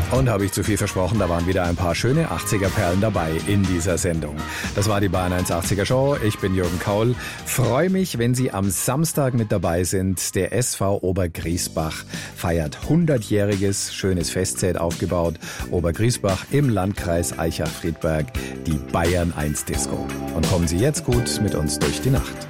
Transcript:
Und habe ich zu viel versprochen, da waren wieder ein paar schöne 80er-Perlen dabei in dieser Sendung. Das war die Bayern 1 80er Show. Ich bin Jürgen Kaul. Freue mich, wenn Sie am Samstag mit dabei sind. Der SV Obergriesbach feiert 100-jähriges, schönes Festzelt aufgebaut. Obergriesbach im Landkreis Aichach-Friedberg, die Bayern 1 Disco. Und kommen Sie jetzt gut mit uns durch die Nacht.